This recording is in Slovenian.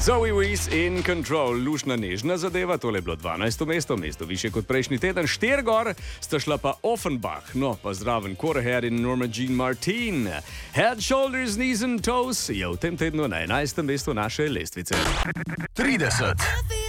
Zoe Wees in Control, lušna nežna zadeva, tole je bilo 12. mesto više kot prejšnji teden. 4 gor sta šla pa Offenbach, no pa zraven Koreher in Norma Jean Martin. Head, Shoulders, Knees and Toes je v tem tednu na 11. mestu naše lestvice. 30.